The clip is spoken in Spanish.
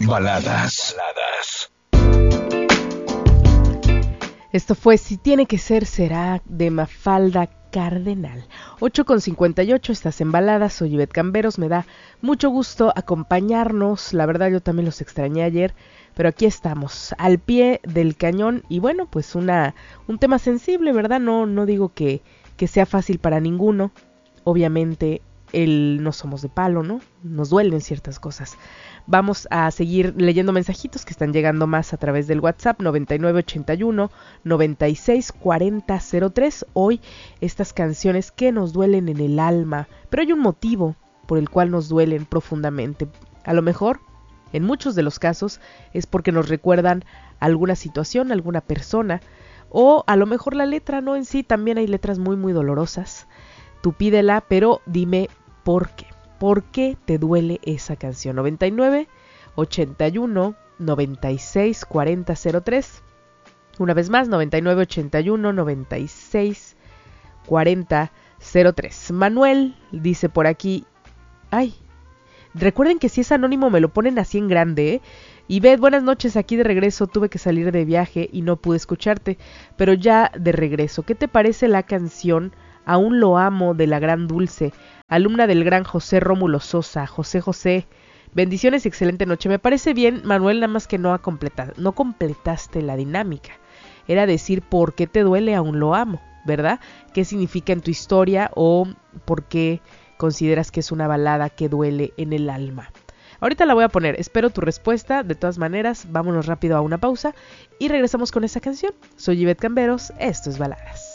Baladas. Esto fue Si tiene que ser, será, de Mafalda Cardenal. 8:58, estás en Baladas, soy Ivette Camberos, me da mucho gusto acompañarnos, la verdad yo también los extrañé ayer, pero aquí estamos, al pie del cañón, y bueno, pues un tema sensible, ¿verdad? No digo que sea fácil para ninguno, obviamente no somos de palo, ¿no? Nos duelen ciertas cosas. Vamos a seguir leyendo mensajitos que están llegando más a través del WhatsApp 9981-964003. Hoy estas canciones que nos duelen en el alma, pero hay un motivo por el cual nos duelen profundamente. A lo mejor, en muchos de los casos, es porque nos recuerdan alguna situación, alguna persona, o a lo mejor la letra, ¿no? En sí también hay letras muy muy dolorosas. Tú pídela, pero dime por qué. ¿Por qué te duele esa canción? 9981-964003. Una vez más, 9981-964003. Manuel dice por aquí, ay, recuerden que si es anónimo me lo ponen así en grande, ¿eh? Ivette, buenas noches, aquí de regreso, tuve que salir de viaje y no pude escucharte, pero ya de regreso. ¿Qué te parece la canción Aún lo amo de La Gran Dulce, alumna del gran José Rómulo Sosa? José, bendiciones y excelente noche. Me parece bien, Manuel, nada más que no completaste la dinámica. Era decir por qué te duele Aún lo amo, ¿verdad? ¿Qué significa en tu historia o por qué consideras que es una balada que duele en el alma? Ahorita la voy a poner, espero tu respuesta. De todas maneras, vámonos rápido a una pausa y regresamos con esa canción. Soy Ivette Camberos, esto es Baladas.